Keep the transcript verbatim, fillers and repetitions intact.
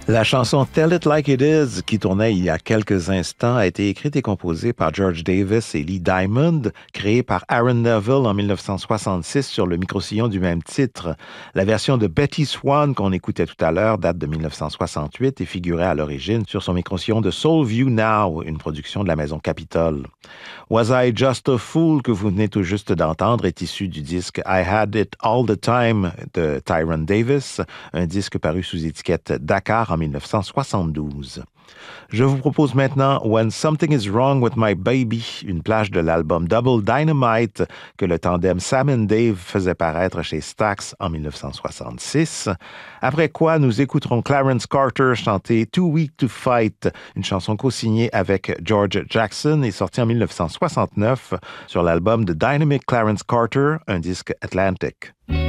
La chanson Tell It Like It Is, qui tournait il y a quelques instants, a été écrite et composée par George Davis et Lee Diamond, créée par Aaron Neville en dix-neuf cent soixante-six sur le microsillon du même titre. La version de Betty Swan qu'on écoutait tout à l'heure date de dix-neuf cent soixante-huit et figurait à l'origine sur son microsillon de Soulview Now, une production de la maison Capitol. Was I Just a Fool que vous venez tout juste d'entendre est issu du disque I Had It All the Time de Tyrone Davis, un disque paru sous étiquette Dakar en dix-neuf cent soixante-douze. Je vous propose maintenant When Something Is Wrong With My Baby, une plage de l'album Double Dynamite que le tandem Sam and Dave faisait paraître chez Stax en dix-neuf cent soixante-six. Après quoi, nous écouterons Clarence Carter chanter Too Weak to Fight, une chanson co-signée avec George Jackson et sortie en dix-neuf cent soixante-neuf sur l'album The Dynamic Clarence Carter, un disque Atlantic.